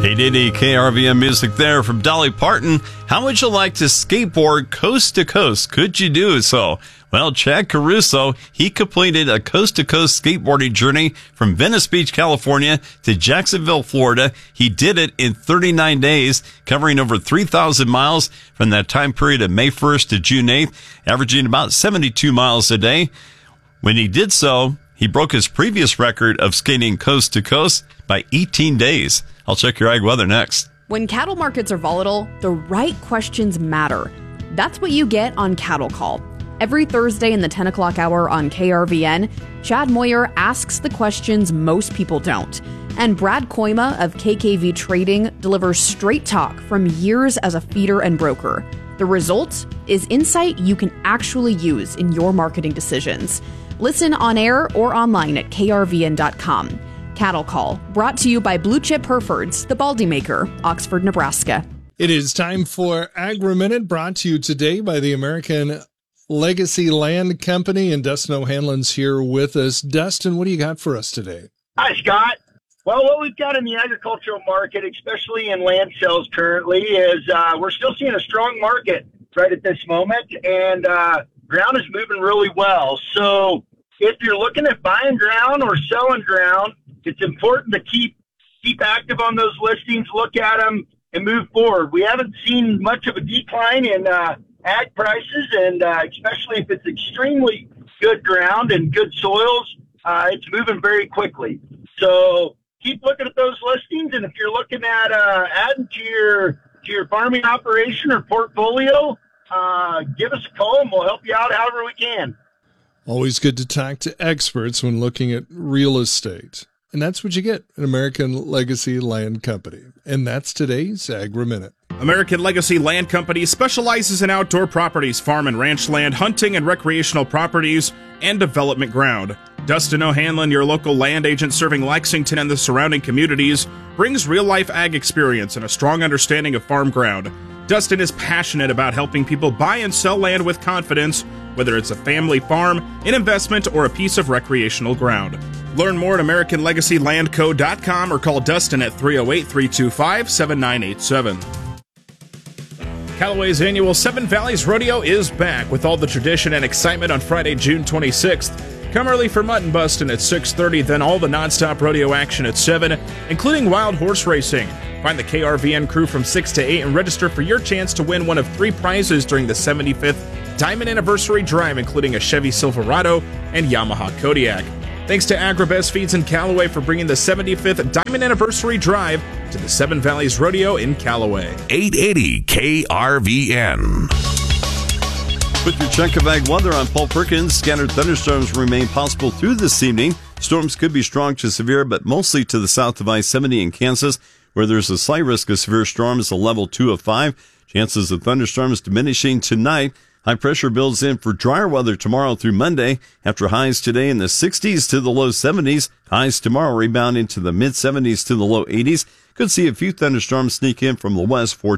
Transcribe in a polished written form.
880 KRVM music there from Dolly Parton. How would you like to skateboard coast to coast? Could you do so? Well, Chad Caruso, he completed a coast-to-coast skateboarding journey from Venice Beach, California to Jacksonville, Florida. He did it in 39 days, covering over 3,000 miles from that time period of May 1st to June 8th, averaging about 72 miles a day. When he did so, he broke his previous record of skating coast to coast by 18 days. I'll check your ag weather next. When cattle markets are volatile, the right questions matter. That's what you get on Cattle Call. Every Thursday in the 10 o'clock hour on KRVN, Chad Moyer asks the questions most people don't. And Brad Koima of KKV Trading delivers straight talk from years as a feeder and broker. The result is insight you can actually use in your marketing decisions. Listen on air or online at krvn.com. Cattle Call, brought to you by Blue Chip Herefords, the Baldy Maker, Oxford, Nebraska. It is time for Agri-Minute, brought to you today by the American Legacy Land Company, and Dustin O'Hanlon's here with us. Dustin, what do you got for us today? Hi, Scott. Well, what we've got in the agricultural market, especially in land sales currently, is we're still seeing a strong market right at this moment, and ground is moving really well. So if you're looking at buying ground or selling ground, it's important to keep active on those listings, look at them, and move forward. We haven't seen much of a decline in ag prices, and especially if it's extremely good ground and good soils, it's moving very quickly. So keep looking at those listings, and if you're looking at adding to your farming operation or portfolio, give us a call and we'll help you out however we can. Always good to talk to experts when looking at real estate. And that's what you get at American Legacy Land Company. And that's today's Agri-Minute. American Legacy Land Company specializes in outdoor properties, farm and ranch land, hunting and recreational properties, and development ground. Dustin O'Hanlon, your local land agent serving Lexington and the surrounding communities, brings real-life ag experience and a strong understanding of farm ground. Dustin is passionate about helping people buy and sell land with confidence, whether it's a family farm, an investment, or a piece of recreational ground. Learn more at AmericanLegacyLandCo.com or call Dustin at 308-325-7987. Callaway's annual Seven Valleys Rodeo is back with all the tradition and excitement on Friday, June 26th. Come early for mutton busting at 6:30, then all the nonstop rodeo action at 7, including wild horse racing. Find the KRVN crew from 6 to 8 and register for your chance to win one of 3 prizes during the 75th Diamond Anniversary Drive, including a Chevy Silverado and Yamaha Kodiak. Thanks to Agribest Feeds and Callaway for bringing the 75th Diamond Anniversary Drive to the Seven Valleys Rodeo in Callaway. 880 KRVN. With your check of ag weather, I'm Paul Perkins. Scattered thunderstorms remain possible through this evening. Storms could be strong to severe, but mostly to the south of I-70 in Kansas, where there's a slight risk of severe storms, a level 2 of 5. Chances of thunderstorms diminishing tonight. High pressure builds in for drier weather tomorrow through Monday, after highs today in the 60s to the low 70s. Highs tomorrow rebounding to the mid 70s to the low 80s. Could see a few thunderstorms sneak in from the west for